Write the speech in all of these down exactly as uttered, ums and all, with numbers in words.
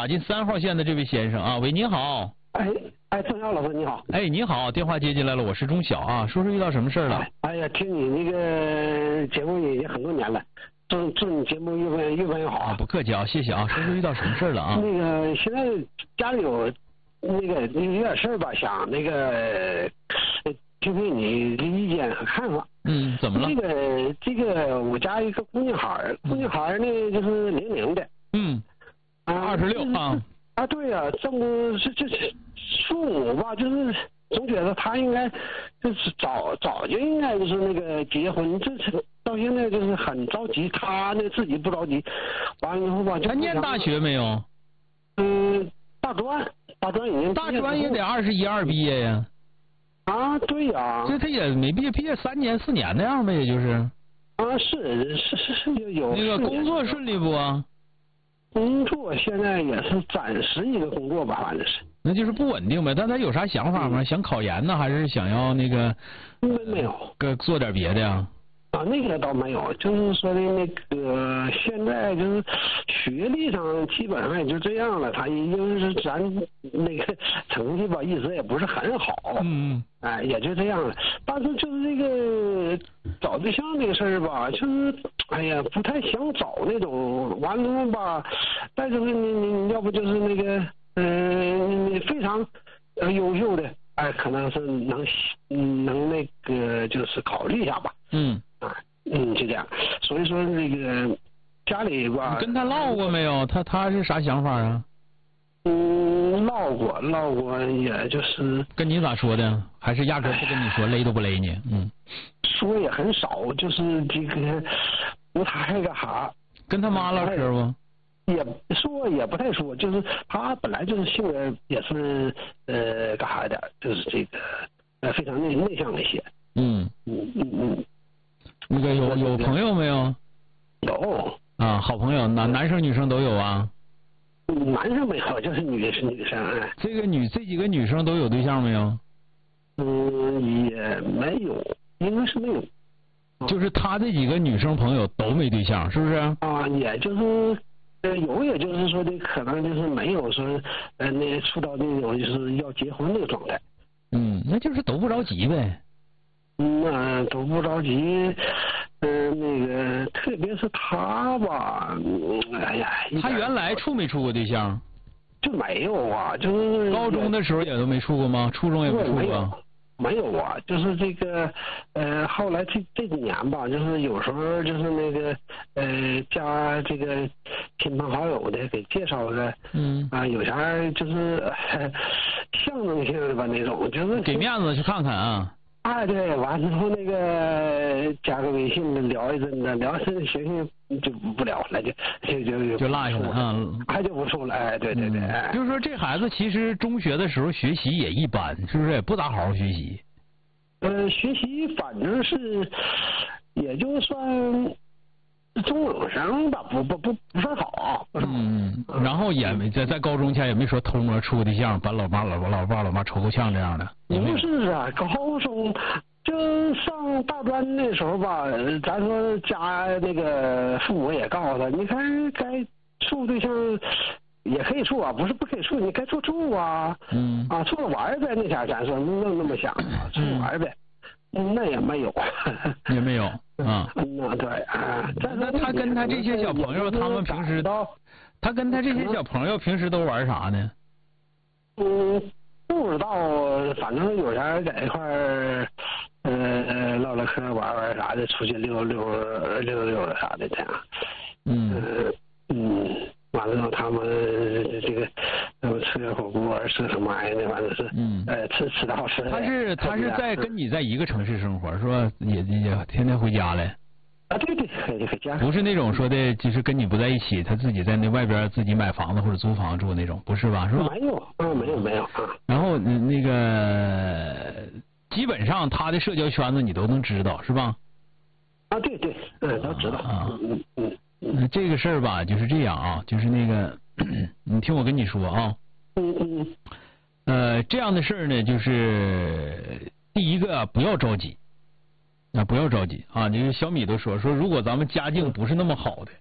打进三号线的这位先生啊，喂，你好。 哎哎，郑晓老师你好。 哎，你好，电话接进来了，我是钟晓啊，说说遇到什么事了？ 哎？哎呀，听你那个节目也很多年了，祝祝你节目越办越办越好啊！ 不客气啊，谢谢啊。说说遇到什么事了啊？ 那个现在家里有那个有点事儿吧，想那个听听你的意见和看法。 嗯，怎么了？ 这个这个，我家一个姑娘孩，姑娘孩呢就是零零的。 嗯。二十六啊。 啊，对呀、啊，这么这这父母吧，就是总觉得他应该就是早早就应该就是那个结婚，这是到现在就是很着急，他呢自己不着急，完了以后吧， 他念大学没有？ 嗯，大专，大专已经大专也得二十一二毕业呀。 啊，对呀、啊。 这他也没毕业，毕业三年四年那样呗，也就是。 啊，是是是是有有。 那个工作顺利不啊？ 工作现在也是暂时一个工作吧，反正是。 那就是不稳定呗。但他有啥想法吗？嗯、想考研呢，还是想要那个？ 没没有。 呃，做点别的呀？ 啊，那个倒没有，就是说的那个现在就是学历上基本上也就这样了。他因为是咱那个成绩吧，一直也不是很好。 嗯。 哎，也就这样了。但是就是这个找对象这个事儿吧，就是哎呀，不太想找那种完了吧。再就是你你你要不就是那个嗯、呃，非常呃优秀的，哎，可能是能能那个就是考虑一下吧。 嗯。 啊，嗯，就这样。所以说那个家里吧， 你跟他唠过没有？他他是啥想法啊？ 嗯，唠过，唠过，也就是跟你咋说的？还是压根不跟你说，勒都不勒你？嗯， 说也很少，就是这个不太干啥。 跟他妈唠嗑不？ 也说也不太说，就是他本来就是性格也是呃干啥的，就是这个呃非常内内向一些。 嗯嗯嗯嗯。 那个有有朋友没有？ 有啊，好朋友，男男生女生都有啊。 男生没有，就是女是女生。哎， 这个女这几个女生都有对象没有？ 嗯，也没有，应该是没有。 就是他这几个女生朋友都没对象，是不是？ 啊，也就是呃有，也就是说的可能就是没有说呃那处到那种就是要结婚那个状态。 嗯，那就是都不着急呗。 那都不着急，嗯、呃，那个特别是他吧，哎呀， 他原来处没处过对象？ 就没有啊，就是高中的时候也都没处过吗？初中也不处过？ 没有啊，就是这个呃，后来这这几年吧，就是有时候就是那个呃加这个亲朋好友的给介绍个， 嗯啊、呃、有啥就是象征性的吧那种，就是给面子去看看啊。 哎，对，完之后那个加个微信聊一阵子，聊一阵子行行就不聊了，就就就就落下了啊， 还就不处了，哎，对对对、 嗯，就是说这孩子其实中学的时候学习也一般，是不是也不咋好好学习？ 呃，学习反正是也就算中等生吧，不不不不算好。 嗯，然后也没在在高中前也没说偷摸处个对象，把老爸老老爸老妈抽够呛这样的。 不是啊，高中就上大专那时候吧，咱说家那个父母也告诉他，你看该处对象也可以处啊，不是不可以处，你该处处啊。 嗯。 啊，处着玩呗，那前咱说那那么想啊，处着玩呗。嗯，那也没有。 也没有。啊。 那对啊。 那他跟他这些小朋友，他们平时都，他跟他这些小朋友平时都玩啥呢？ 嗯。不知道，反正有啥在一块儿，呃，唠唠嗑、玩玩啥的，出去溜溜、溜溜啥的这样。 嗯。 呃、嗯，完了他们这个，呃，吃个火锅，吃什么玩意儿的，反正是， 嗯， 呃，吃吃的好吃的。 他是他是在跟你在一个城市生活，是吧？也也天天回家来。 啊，对对，回回家。 不是那种说的，就是跟你不在一起，他自己在那外边自己买房子或者租房住那种，不是吧？是吧？ 没有，啊，没有没有啊。 然后那个基本上他的社交圈子你都能知道，是吧？ 啊，对对，嗯，都知道。 啊， 嗯嗯嗯。 那这个事儿吧，就是这样啊，就是那个，你听我跟你说啊。 嗯嗯。 呃，这样的事儿呢，就是第一个不要着急。啊，不要着急啊！这个小米都说说，如果咱们家境不是那么好的，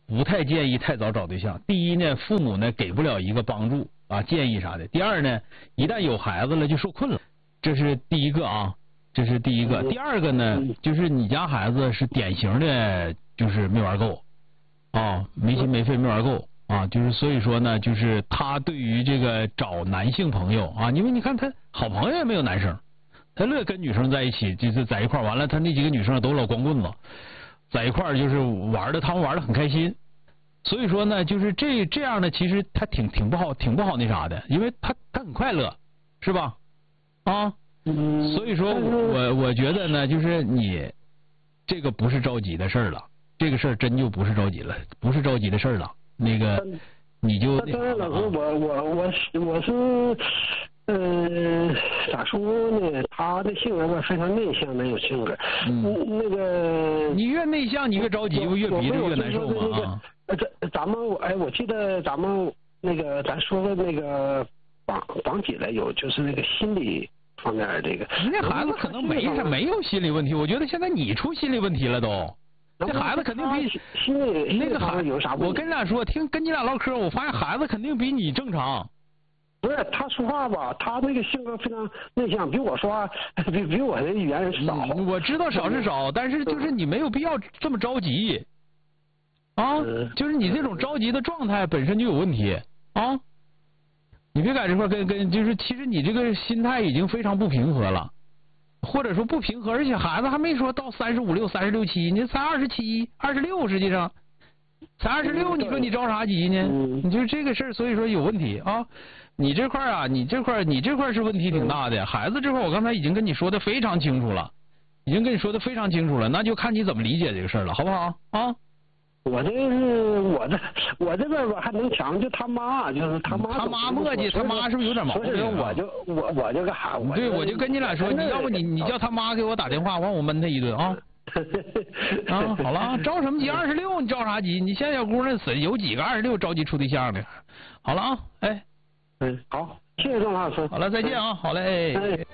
不太建议太早找对象。第一呢，父母呢给不了一个帮助啊建议啥的。第二呢，一旦有孩子了就受困了，这是第一个啊，这是第一个。第二个呢，就是你家孩子是典型的，就是没玩够啊，没心没肺没玩够啊，就是所以说呢，就是他对于这个找男性朋友啊，因为你看他好朋友也没有男生。他乐跟女生在一起，就是在一块完了，他那几个女生都老光棍子，在一块就是玩的，他们玩的很开心。所以说呢，就是这这样的，其实他挺挺不好，挺不好那啥的，因为他他很快乐，是吧？啊， 嗯， 所以说我我觉得呢，就是你这个不是着急的事儿了，这个事儿真就不是着急了，不是着急的事儿了。那个你就当然，老师，我我我是我是。嗯，咋说呢？他的性格吧，非常内向那种性格。嗯，那个你越内向，你越着急，越逼着越难受嘛啊！ 呃，咱咱们哎，我记得咱们那个咱说的那个绑绑起来有就是那个心理方面这个。 人家孩子可能没啥没有心理问题，我觉得现在你出心理问题了都。这孩子肯定比心理那个孩有啥问题？ 我跟你俩说，听跟你俩唠嗑，我发现孩子肯定比你正常。 不是他说话吧，他那个性格非常内向，比我说话比比我的语言少。 嗯、我知道少是少，但是就是你没有必要这么着急啊，嗯、就是你这种着急的状态本身就有问题啊。你别在这块跟跟，就是其实你这个心态已经非常不平和了，或者说不平和，而且孩子还没说到三十五六、三十六七，你才二十七、二十六，实际上才二十六，你说你着啥急呢？ 嗯、 你就这个事儿，所以说有问题啊。你这块啊，你这块你这块是问题挺大的。孩子这块我刚才已经跟你说的非常清楚了，已经跟你说的非常清楚了，那就看你怎么理解这个事儿了，好不好啊？ 我这是我这我这边吧还能强，就他妈就是他妈他妈磨叽，他妈是不是有点毛病？ 所以说我就我我就个孩子， 对，我就跟你俩说，你要不你你叫他妈给我打电话，完我闷他一顿啊。啊，好了，着什么急？二十六，你着啥急？你现在小姑娘死有几个二十六着急处对象的？好了啊，哎。 嗯，好，谢谢郑老师。 好了，再见啊，好嘞。哎